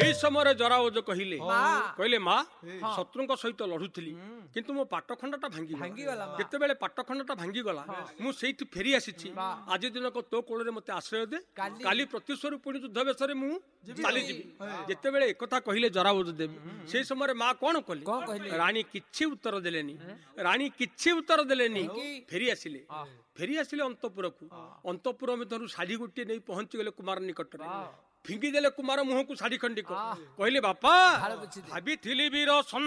सेई समय जरावज कहले कहले माँ शत्रुଙ୍କ सहित लढुथिली किंतु मो पाट खंडटा भांगीगला केतेबेले पाट खंडटा भांगीगला मु सेठी फेरी आसीछि आज दिनक तो कोଳରେ मते आश्रय दे काली प्रतिस्वर पुणी युद्ध बेसरे मु चाली जीवी जेतेबेले एकथा कहले जरावज देव सेई समय माँ कोन कहले रानी किछि उत्तर देलेनी फेरी आसिले अंतपुर को अंतपुर मध्यरु साड़ी गोटे नहीं पहुंची गले कुमार निकट फिंगी देले कुमार मुह को साड़ी खंडी को कहले बापा भाभी थिली वीर